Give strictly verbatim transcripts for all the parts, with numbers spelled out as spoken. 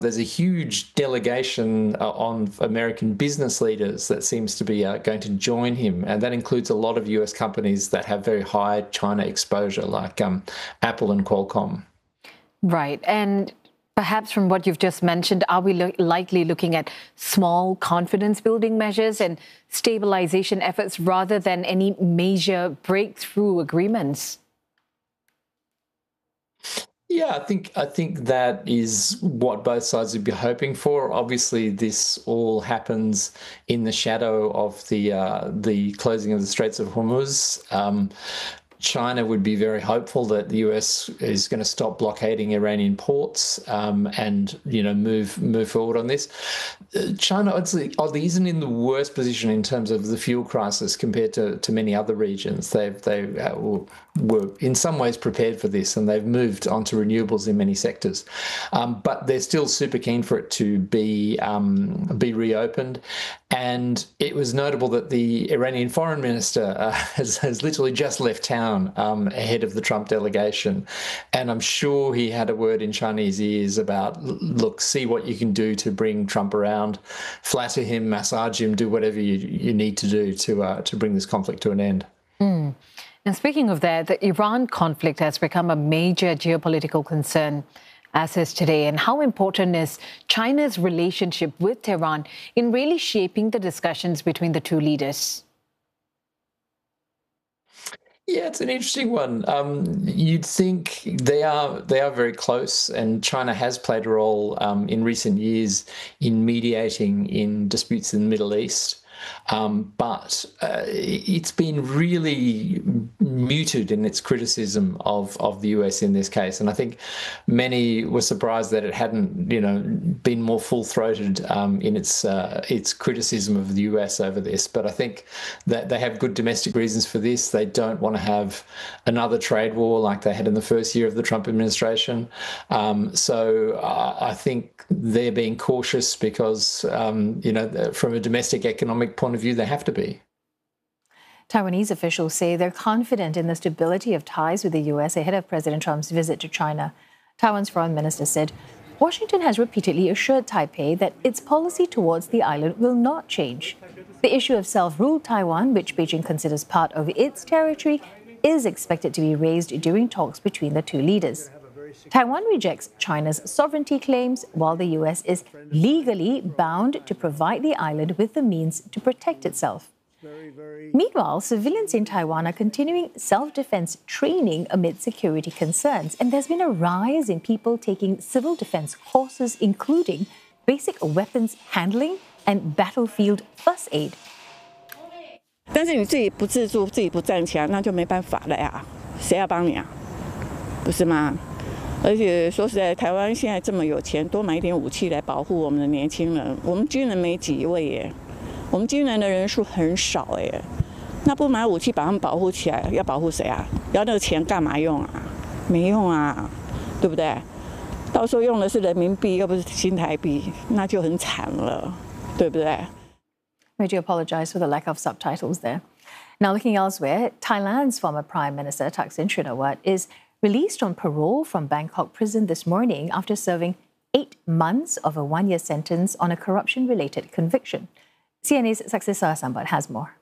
There's a huge delegation uh, on American business leaders that seems to be uh, going to join him, and that includes a lot of U S companies that have very high China exposure, like um, Apple and Qualcomm. Right, and perhaps from what you've just mentioned, are we lo- likely looking at small confidence-building measures and stabilization efforts rather than any major breakthrough agreements? Yeah, I think I think that is what both sides would be hoping for. Obviously, this all happens in the shadow of the uh, the closing of the Straits of Hormuz. Um, China would be very hopeful that the U S is going to stop blockading Iranian ports um, and, you know, move move forward on this. Uh, China, oddly, oddly, isn't in the worst position in terms of the fuel crisis compared to, to many other regions. They've they uh, were in some ways prepared for this, and they've moved onto renewables in many sectors. Um, but they're still super keen for it to be um, be reopened. And it was notable that the Iranian foreign minister uh, has, has literally just left town um, ahead of the Trump delegation. And I'm sure he had a word in Chinese ears about, look, see what you can do to bring Trump around, flatter him, massage him, do whatever you, you need to do to, uh, to bring this conflict to an end. Mm. And speaking of that, the Iran conflict has become a major geopolitical concern as is today. And how important is China's relationship with Tehran in really shaping the discussions between the two leaders? Yeah, it's an interesting one. Um, you'd think they are they are very close, and China has played a role um, in recent years in mediating in disputes in the Middle East. Um, but uh, it's been really muted in its criticism of, of the U S in this case. And I think many were surprised that it hadn't, you know, been more full-throated um, in its uh, its criticism of the U S over this. But I think that they have good domestic reasons for this. They don't want to have another trade war like they had in the first year of the Trump administration. Um, so uh, I think they're being cautious because, um, you know, from a domestic economic point of view, they have to be. Taiwanese officials say they're confident in the stability of ties with the U S ahead of President Trump's visit to China. Taiwan's foreign minister said Washington has repeatedly assured Taipei that its policy towards the island will not change. The issue of self-ruled Taiwan, which Beijing considers part of its territory, is expected to be raised during talks between the two leaders. Taiwan rejects China's sovereignty claims, while the U S is legally bound to provide the island with the means to protect itself. Meanwhile, civilians in Taiwan are continuing self-defense training amid security concerns, and there's been a rise in people taking civil defense courses, including basic weapons handling and battlefield first aid. 但是你自己不自助，自己不站起来，那就没办法了呀，谁要帮你啊？不是吗？而且说实在，台湾现在这么有钱，多买一点武器来保护我们的年轻人。我们军人没几位耶，我们军人的人数很少耶。那不买武器把他们保护起来，要保护谁啊？要那个钱干嘛用啊？没用啊，对不对？到时候用的是人民币，又不是新台币，那就很惨了，对不对？ We do apologize for the lack of subtitles there. Now, looking elsewhere, Thailand's former Prime Minister Thaksin Shinawatra is released on parole from Bangkok prison this morning after serving eight months of a one-year sentence on a corruption-related conviction. C N A's Saksisa Sambat has more.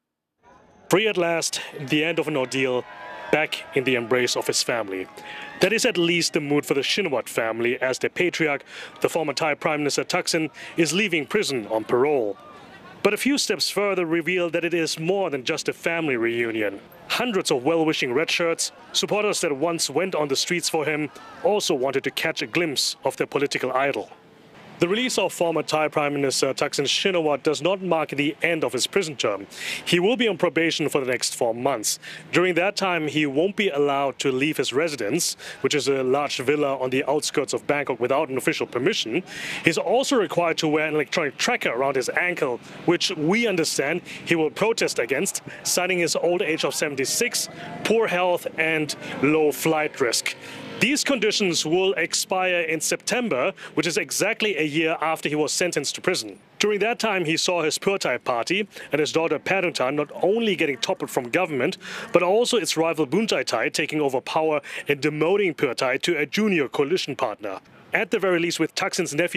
Free at last, the end of an ordeal, back in the embrace of his family. That is at least the mood for the Shinawatra family as their patriarch, the former Thai Prime Minister Thaksin, is leaving prison on parole. But a few steps further reveal that it is more than just a family reunion. Hundreds of well-wishing red shirts, supporters that once went on the streets for him, also wanted to catch a glimpse of their political idol. The release of former Thai Prime Minister Thaksin Shinawatra does not mark the end of his prison term. He will be on probation for the next four months. During that time, he won't be allowed to leave his residence, which is a large villa on the outskirts of Bangkok without an official permission. He's also required to wear an electronic tracker around his ankle, which we understand he will protest against, citing his old age of seventy-six, poor health and low flight risk. These conditions will expire in September, which is exactly a year after he was sentenced to prison. During that time, he saw his Pheu Thai party and his daughter Paetongtarn not only getting toppled from government, but also its rival Boon Chye Thai taking over power and demoting Pheu Thai to a junior coalition partner. at the very least with Thaksin's nephew